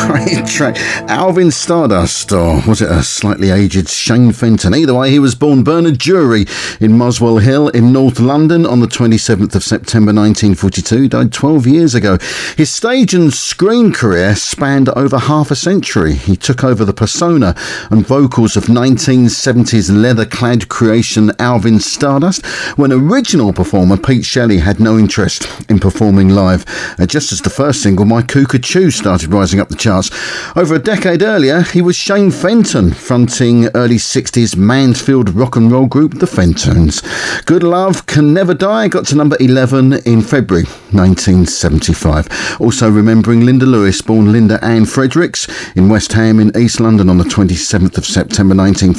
Great track. Alvin Stardust, or was it a slightly aged Shane Fenton? Either way, he was born Bernard Jury in Muswell Hill in North London on the 27th of September 1942. Died 12 years ago. His stage and screen career spanned over half a century. He took over the persona and vocals of 1970s leather-clad creation Alvin Stardust when original performer Pete Shelley had no interest in performing live, just as the first single, My Cuckoo started rising up the charts. Over a decade earlier, he was Shane Fenton, fronting early 60s Mansfield rock and roll group The Fentones. Good Love Can Never Die got to number 11 in February 1975. Also remembering Linda Lewis, born Linda Ann Fredericks in West Ham in East London on the 27th of September 1945.